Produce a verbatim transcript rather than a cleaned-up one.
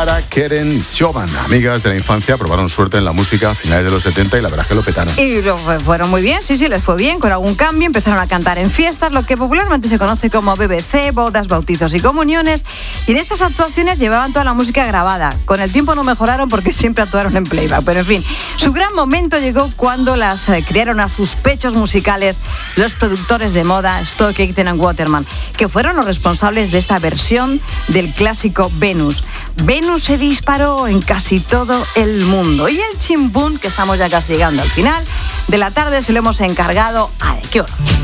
para Keren Siobhan. Amigas de la infancia, probaron suerte en la música a finales de los setenta y la verdad es que lo petaron. Y lo fueron muy bien, sí, sí, les fue bien, con algún cambio. Empezaron a cantar en fiestas, lo que popularmente se conoce como B B C, bodas, bautizos y comuniones. Y en estas actuaciones llevaban toda la música grabada. Con el tiempo no mejoraron porque siempre actuaron en playback. Pero en fin, su gran momento llegó cuando las eh, criaron a sus pechos musicales los productores de moda Stock Aitken and Waterman, que fueron los responsables de esta versión del clásico Venus. Venus se disparó en casi todo el mundo. Y el chimpún, que estamos ya casi llegando al final de la tarde, se lo hemos encargado a ¿De qué hora?